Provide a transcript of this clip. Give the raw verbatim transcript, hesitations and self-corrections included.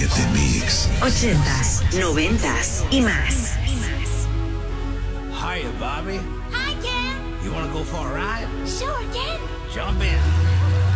The Mix. ochentas, noventas y más. Hiya, Bobby. Hi, Ken. You want to go for a ride? Sure, Ken. Jump in.